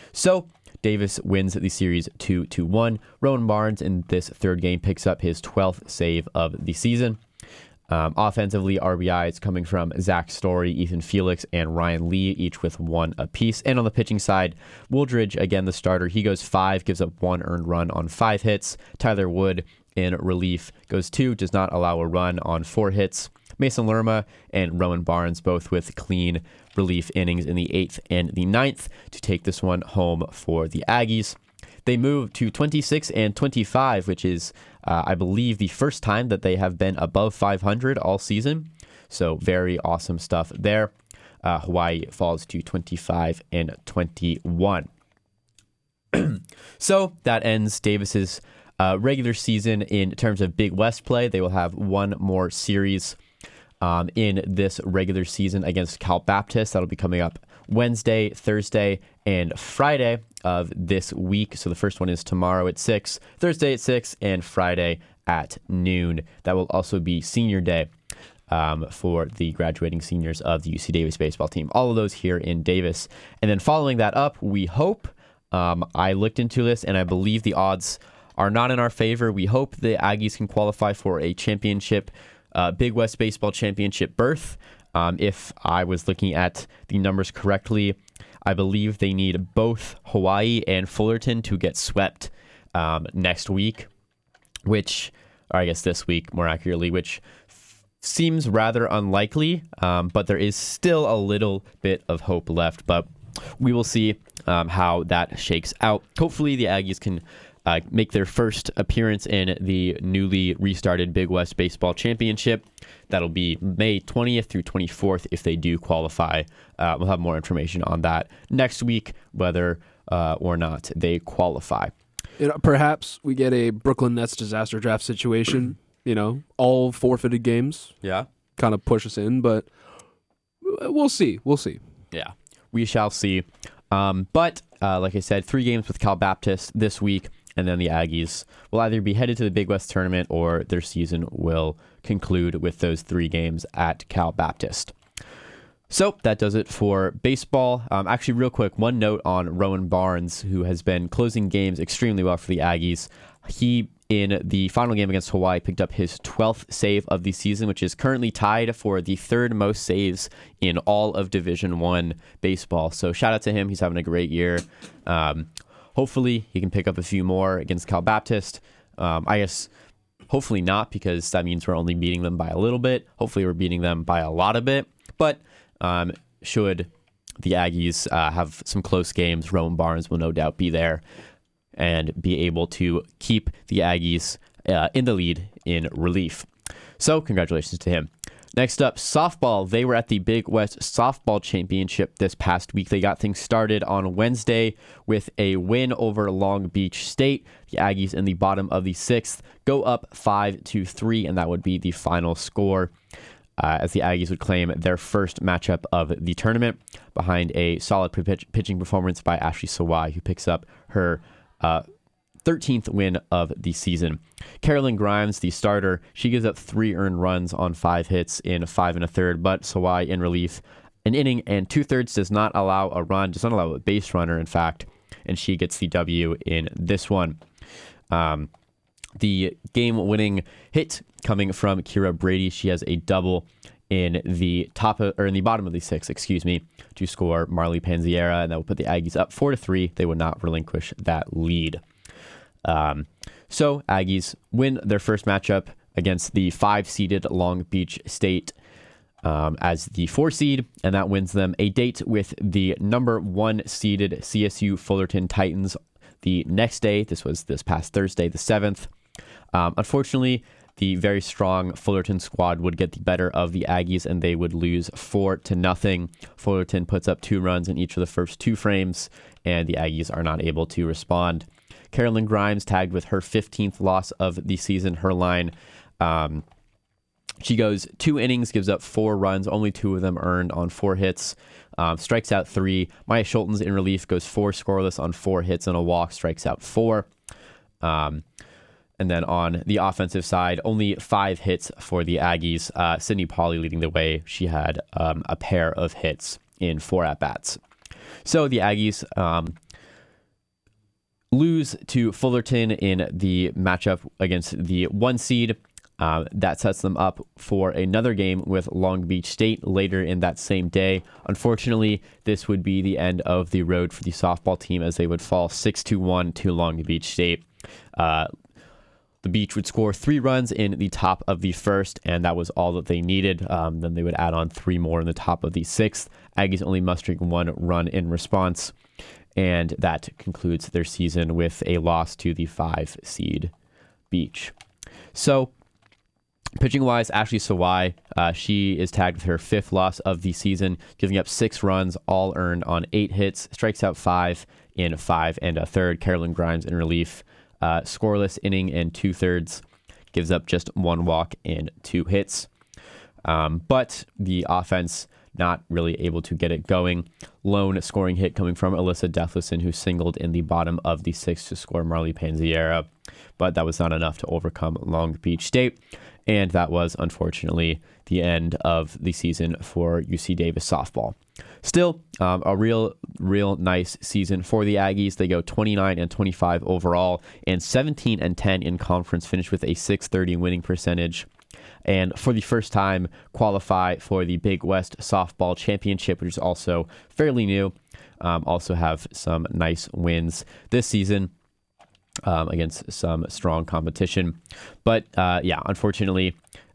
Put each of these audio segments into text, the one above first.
So Davis wins the series 2-1. Rowan Barnes in this third game picks up his 12th save of the season. Offensively, RBIs coming from Zach Story, Ethan Felix, and Ryan Lee, each with 1 apiece. And on the pitching side, Wooldridge, again the starter, he goes 5, gives up 1 earned run on 5 hits. Tyler Wood in relief goes 2, does not allow a run on 4 hits. Mason Lerma and Rowan Barnes both with clean relief innings in the 8th and the 9th to take this one home for the Aggies. They move to 26-25, which is, I believe, the first time that they have been above 500 all season. So very awesome stuff there. Hawaii falls to 25-21. So that ends Davis's regular season in terms of Big West play. They will have one more series in this regular season against Cal Baptist. That'll be coming up Wednesday, Thursday, and Friday of this week. So the first one is tomorrow at 6, Thursday at 6, and Friday at noon. That will also be senior day for the graduating seniors of the UC Davis baseball team. All of those here in Davis. And then following that up, we hope, I looked into this and I believe the odds are not in our favor. We hope the Aggies can qualify for a championship, Big West Baseball Championship berth. If I was looking at the numbers correctly, I believe they need both Hawaii and Fullerton to get swept next week, or I guess this week more accurately, which seems rather unlikely, but there is still a little bit of hope left. But we will see how that shakes out. Hopefully the Aggies can make their first appearance in the newly restarted Big West Baseball Championship. That'll be May 20th through 24th if they do qualify. We'll have more information on that next week, whether or not they qualify. Perhaps we get a Brooklyn Nets disaster draft situation, all forfeited games. Yeah. Kind of push us in, but we'll see. Yeah, we shall see. But like I said, 3 games with Cal Baptist this week. And then the Aggies will either be headed to the Big West tournament or their season will conclude with those 3 games at Cal Baptist. So that does it for baseball. Actually, real quick, one note on Rowan Barnes, who has been closing games extremely well for the Aggies. He, in the final game against Hawaii, picked up his 12th save of the season, which is currently tied for the 3rd most saves in all of Division I baseball. So shout out to him. He's having a great year. Hopefully he can pick up a few more against Cal Baptist. I guess hopefully not, because that means we're only beating them by a little bit. Hopefully we're beating them by a lot of bit. But should the Aggies have some close games, Rowan Barnes will no doubt be there and be able to keep the Aggies in the lead in relief. So congratulations to him. Next up, softball. They were at the Big West Softball Championship this past week. They got things started on Wednesday with a win over Long Beach State. The Aggies in the bottom of the 6th go up 5-3, and that would be the final score as the Aggies would claim their first matchup of the tournament behind a solid pitching performance by Ashley Sawai, who picks up her 13th win of the season. Carolyn Grimes, the starter, she gives up 3 earned runs on 5 hits in 5 1/3, but Sawai in relief, an inning and 2/3, does not allow a base runner, in fact, and she gets the W in this one. The game-winning hit coming from Kira Brady. She has a double in the bottom of the 6th, to score Marley Panziera, and that will put the Aggies up 4-3. They would not relinquish that lead. So Aggies win their first matchup against the 5-seeded Long Beach State as the 4 seed, and that wins them a date with the number 1 seeded CSU Fullerton Titans the next day. This was this past Thursday, the 7th. Unfortunately, the very strong Fullerton squad would get the better of the Aggies, and they would lose 4-0. Fullerton puts up 2 runs in each of the first 2 frames, and the Aggies are not able to respond. Carolyn Grimes tagged with her 15th loss of the season. Her line, she goes 2 innings, gives up 4 runs, only 2 of them earned on 4 hits, strikes out 3. Maya Schultens in relief goes 4 scoreless on 4 hits and a walk, strikes out 4. And then on the offensive side, only 5 hits for the Aggies. Sydney Pauley leading the way. She had a pair of hits in 4 at-bats. So the Aggies lose to Fullerton in the matchup against the 1 seed. That sets them up for another game with Long Beach State later in that same day. Unfortunately, this would be the end of the road for the softball team as they would fall 6-1 to Long Beach State. The Beach would score 3 runs in the top of the first, and that was all that they needed. Then they would add on 3 more in the top of the 6th. Aggies only mustering 1 run in response, and that concludes their season with a loss to the 5 seed Beach. So, pitching-wise, Ashley Sawai, she is tagged with her 5th loss of the season, giving up 6 runs, all earned on 8 hits, strikes out 5 in 5 1/3. Carolyn Grimes in relief. Scoreless inning and 2/3, gives up just 1 walk and 2 hits. But the offense not really able to get it going. Lone scoring hit coming from Alyssa Deathlison, who singled in the bottom of the 6th to score Marley Panziera. But that was not enough to overcome Long Beach State. And that was, unfortunately, the end of the season for UC Davis softball. Still, a real nice season for the Aggies. They go 29-25 overall and 17-10 in conference, finish with a .630 winning percentage. And for the first time, qualify for the Big West Softball Championship, which is also fairly new. Also have some nice wins this season against some strong competition. But unfortunately,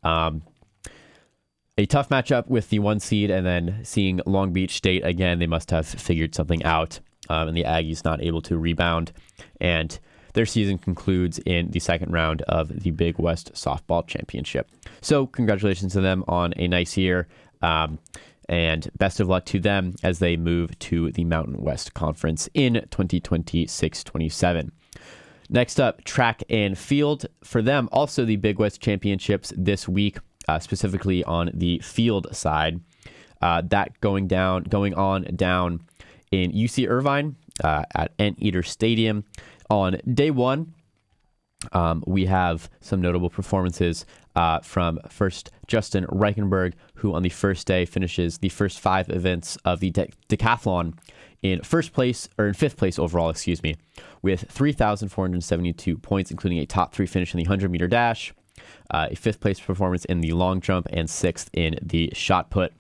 a tough matchup with the 1 seed, and then seeing Long Beach State again. They must have figured something out, and the Aggies not able to rebound. And their season concludes in the 2nd round of the Big West Softball Championship. So congratulations to them on a nice year, and best of luck to them as they move to the Mountain West Conference in 2026-27. Next up, track and field. For them, also the Big West Championships this week. Specifically on the field side, that going on down in UC Irvine at Anteater Stadium. On day 1, we have some notable performances from first Justin Reichenberg, who on the first day finishes the first 5 events of the decathlon in 5th place overall, with 3,472 points, including a top 3 finish in the 100-meter dash. A 5th place performance in the long jump, and 6th in the shot put.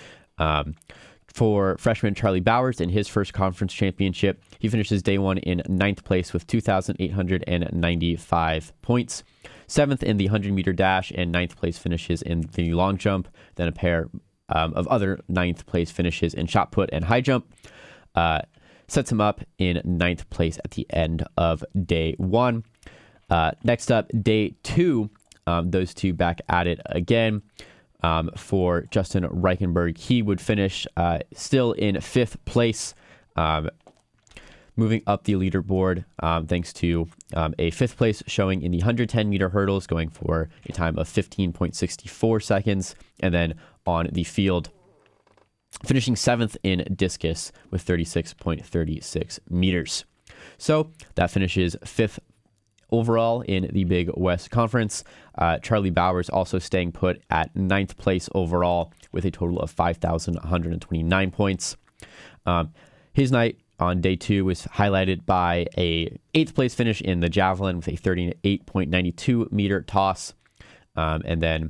For freshman Charlie Bowers in his first conference championship, he finishes day 1 in 9th place with 2,895 points. 7th in the 100-meter dash, and 9th place finishes in the long jump. Then a pair of other 9th place finishes in shot put and high jump. Sets him up in 9th place at the end of day 1. Next up, day 2. Those two back at it again. For Justin Reichenberg, he would finish still in 5th place, moving up the leaderboard thanks to a 5th place showing in the 110-meter hurdles, going for a time of 15.64 seconds, and then on the field, finishing 7th in discus with 36.36 meters. So that finishes 5th overall in the Big West Conference. Charlie Bowers also staying put at 9th place overall with a total of 5,129 points. His night on day 2 was highlighted by a 8th place finish in the javelin with a 38.92 meter toss, and then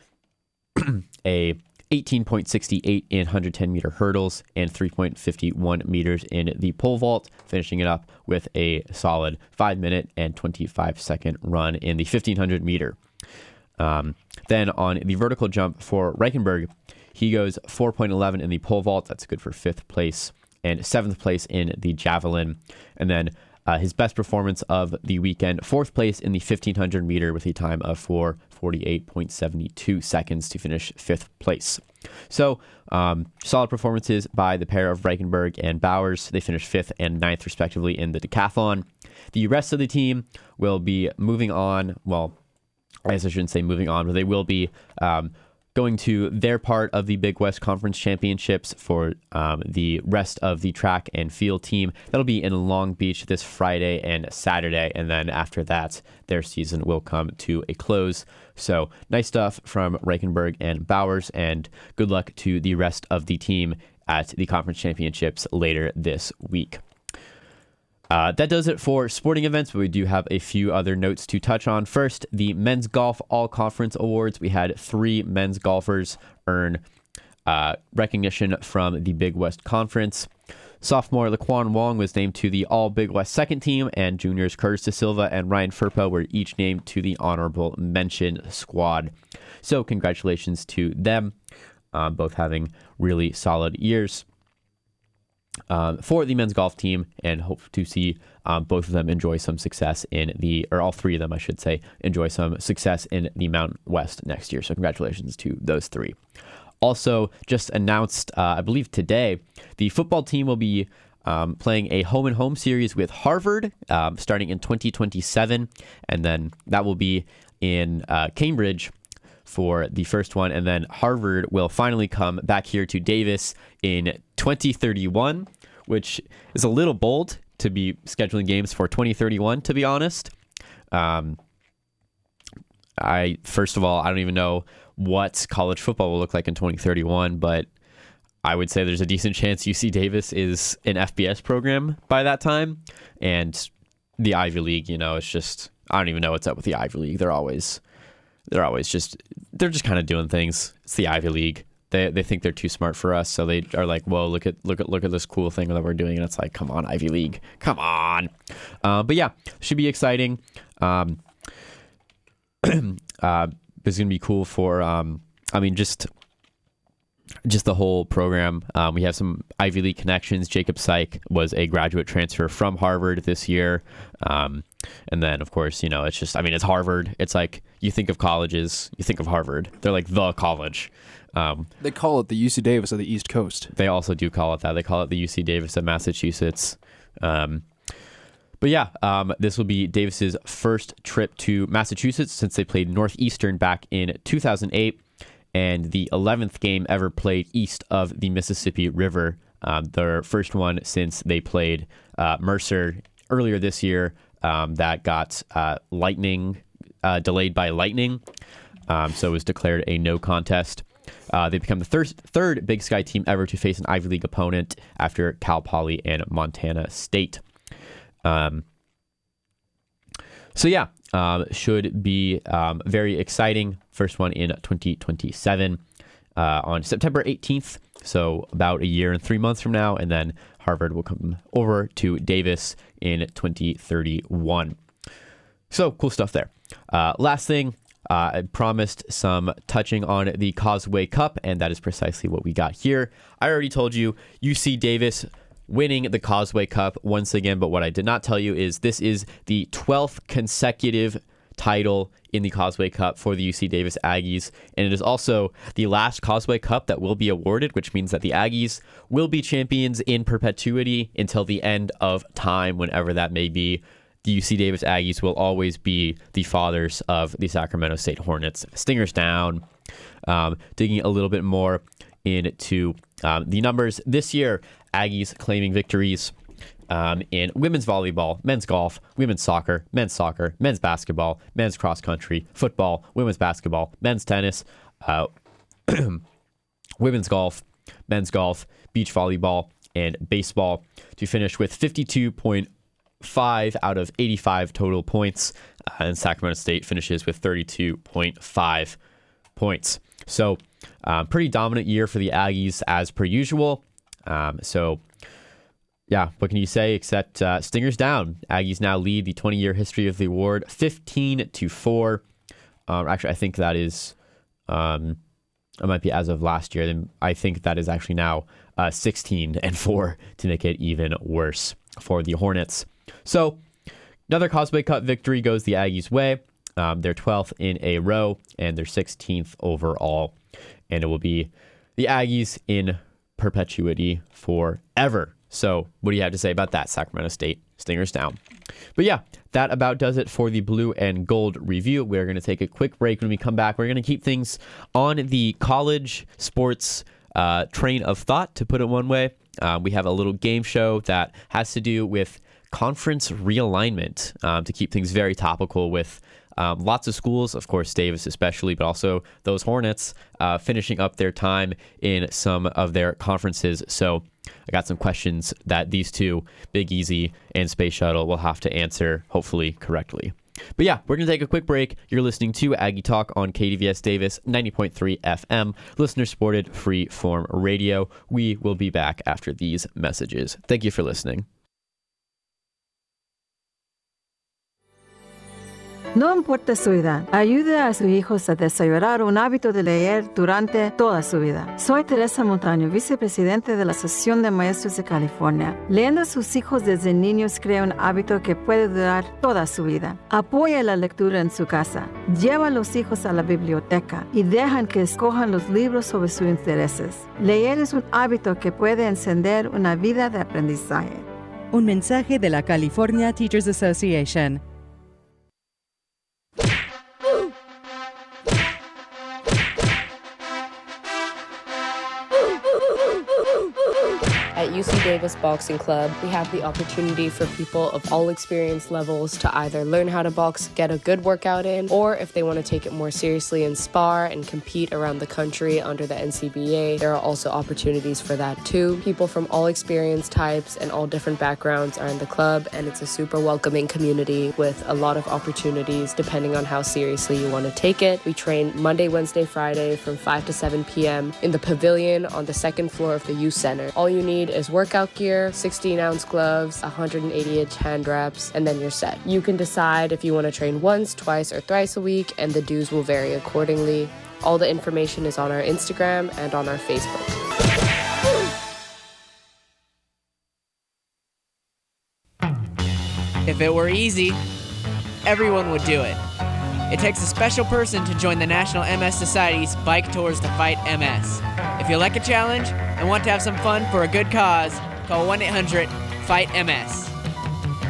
a 18.68 in 110 meter hurdles and 3.51 meters in the pole vault, finishing it up with a solid 5-minute and 25-second run in the 1500 meter. Then on the vertical jump for Reichenberg, he goes 4.11 in the pole vault. That's good for 5th place, and 7th place in the javelin. And then his best performance of the weekend, 4th place in the 1500 meter with a time of 4:48.72 seconds to finish 5th place. So solid performances by the pair of Reichenberg and Bowers. They finished 5th and 9th respectively in the decathlon. The rest of the team will be moving on. Well, I guess I shouldn't say moving on, but they will be going to their part of the Big West Conference Championships for the rest of the track and field team. That'll be in Long Beach this Friday and Saturday, and then after that, their season will come to a close. So nice stuff from Reichenberg and Bowers, and good luck to the rest of the team at the Conference Championships later this week. That does it for sporting events, but we do have a few other notes to touch on. First, the Men's Golf All-Conference Awards. We had 3 men's golfers earn recognition from the Big West Conference. Sophomore Laquan Wong was named to the All Big West second team, and juniors Curtis De Silva and Ryan Furpo were each named to the honorable mention squad. So congratulations to them, both having really solid years for the men's golf team, and hope to see both of them enjoy some success or all 3 of them, I should say, enjoy some success in the Mountain West next year. So congratulations to those 3. Also, just announced, I believe today, the football team will be playing a home-and-home series with Harvard starting in 2027, and then that will be in Cambridge for the first one, and then Harvard will finally come back here to Davis in 2031, which is a little bold to be scheduling games for 2031, to be honest. First of all, I don't even know what college football will look like in 2031, but I would say there's a decent chance UC Davis is an FBS program by that time. And the Ivy League, it's just, I don't even know what's up with the Ivy League. They're just kind of doing things. It's the Ivy League. They think they're too smart for us, so they are like, whoa, look at this cool thing that we're doing, and it's like, come on, Ivy League, come on. But yeah, should be exciting. It's going to be cool for, just the whole program. We have some Ivy League connections. Jacob Syke was a graduate transfer from Harvard this year. And then, of course, it's just, it's Harvard. It's like, you think of colleges, you think of Harvard. They're like the college. They call it the UC Davis of the East Coast. They also do call it that. They call it the UC Davis of Massachusetts. But yeah, this will be Davis's first trip to Massachusetts since they played Northeastern back in 2008, and the 11th game ever played east of the Mississippi River. Their first one since they played Mercer earlier this year that got delayed by lightning, so it was declared a no contest. They become the third Big Sky team ever to face an Ivy League opponent after Cal Poly and Montana State. Should be very exciting. First one in 2027 on September 18th, so about a year and 3 months from now, and then Harvard will come over to Davis in 2031. So cool stuff there. Last thing, I promised some touching on the Causeway Cup, and that is precisely what we got here. I already told you UC Davis winning the Causeway Cup once again, but what I did not tell you is this is the 12th consecutive title in the Causeway Cup for the UC Davis Aggies, and it is also the last Causeway Cup that will be awarded, which means that the Aggies will be champions in perpetuity until the end of time, whenever that may be. The UC Davis Aggies will always be the fathers of the Sacramento State Hornets. Stingers down. Digging a little bit more into the numbers this year, Aggies claiming victories in women's volleyball, men's golf, women's soccer, men's basketball, men's cross country, football, women's basketball, men's tennis, women's golf, men's golf, beach volleyball, and baseball, to finish with 52.5 out of 85 total points, and Sacramento State finishes with 32.5 points. So pretty dominant year for the Aggies as per usual. What can you say except Stingers down? Aggies now lead the 20-year history of the award 15-4. Actually, I think that is, it might be as of last year. Then I think that is actually now 16-4 to make it even worse for the Hornets. So another Causeway Cup victory goes the Aggies' way. They're 12th in a row, and they're 16th overall. And it will be the Aggies in perpetuity forever. So what do you have to say about that, Sacramento State? Stingers down. But yeah, that about does it for the blue and gold review. We're going to take a quick break. When we come back, we're going to keep things on the college sports train of thought, to put it one way. We have a little game show that has to do with conference realignment, to keep things very topical with lots of schools, of course, Davis especially, but also those Hornets finishing up their time in some of their conferences. So I got some questions that these two, Big Easy and Space Shuttle, will have to answer, hopefully correctly. But yeah, we're going to take a quick break. You're listening to Aggie Talk on KDVS Davis 90.3 FM, listener-supported free-form radio. We will be back after these messages. Thank you for listening. No importa su edad, ayude a sus hijos a desarrollar un hábito de leer durante toda su vida. Soy Teresa Montaño, vicepresidente de la Asociación de Maestros de California. Leyendo a sus hijos desde niños crea un hábito que puede durar toda su vida. Apoya la lectura en su casa. Lleva a los hijos a la biblioteca y dejan que escojan los libros sobre sus intereses. Leer es un hábito que puede encender una vida de aprendizaje. Un mensaje de la California Teachers Association. At UC Davis Boxing Club, we have the opportunity for people of all experience levels to either learn how to box, get a good workout in, or if they want to take it more seriously and spar and compete around the country under the NCBA, there are also opportunities for that too. People from all experience types and all different backgrounds are in the club, and it's a super welcoming community with a lot of opportunities depending on how seriously you want to take it. We train Monday, Wednesday, Friday from 5 to 7 p.m. in the pavilion on the second floor of the youth center. All you need is workout gear, 16-ounce gloves, 180-inch hand reps, and then you're set. You can decide if you want to train once, twice, or thrice a week, and the dues will vary accordingly. All the information is on our Instagram and on our Facebook. If it were easy, everyone would do it. It takes a special person to join the National MS Society's Bike Tours to Fight MS. If you like a challenge and want to have some fun for a good cause, call 1-800-FIGHT-MS.